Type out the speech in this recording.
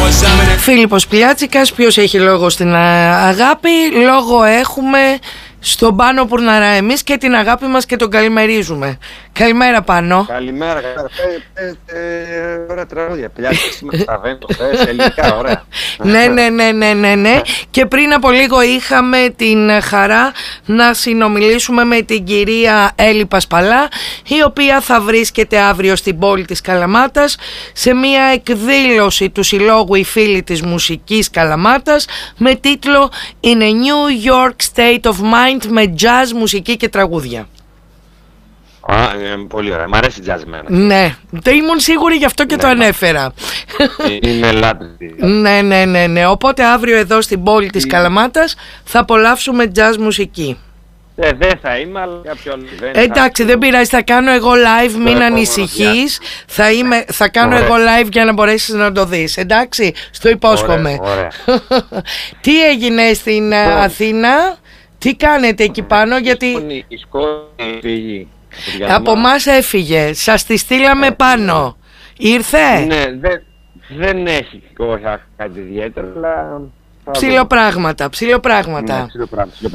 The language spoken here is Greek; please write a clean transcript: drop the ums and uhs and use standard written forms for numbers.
Φίλιππος Πλιάτσικας, ποιος έχει λόγο στην αγάπη? Λόγο έχουμε στον Πάνο Πουρναρά, εμείς και την αγάπη μας και τον καλημερίζουμε. Καλημέρα Πάνο. Καλημέρα, ωραία τραγούδια, Πλιάτσικας με καταλαβαίνω, ελληνικά, ωραία. Ναι. Και πριν από λίγο είχαμε την χαρά να συνομιλήσουμε με την κυρία Έλλη Πασπαλά, η οποία θα βρίσκεται αύριο στην πόλη της Καλαμάτας σε μια εκδήλωση του συλλόγου «Οι Φίλοι της Μουσικής Καλαμάτας» με τίτλο «In a New York State of Mind», με jazz, μουσική και τραγούδια. Πολύ ωραία, μ' αρέσει jazz μένα. Ναι, το ήμουν σίγουρη, γι' αυτό και το ανέφερα. Είναι λάτρη. Ναι, οπότε αύριο εδώ στην πόλη της Καλαμάτας θα απολαύσουμε jazz μουσική. Δεν θα είμαι, αλλά κάποιο άλλο. Εντάξει, δεν πειράζει, θα κάνω εγώ live, μην ανησυχείς. Θα κάνω εγώ live για να μπορέσεις να το δεις. Εντάξει, στο υπόσχομαι. Ωραία. Τι έγινε στην Αθήνα, τι κάνετε εκεί πάνω? Γιατί η σκόνη φύγει. από εμάς έφυγε, σας τη στείλαμε πάνω. Ήρθε? Ναι, δεν έχει κάτι ιδιαίτερο, αλλά... Ψιλοπράγματα.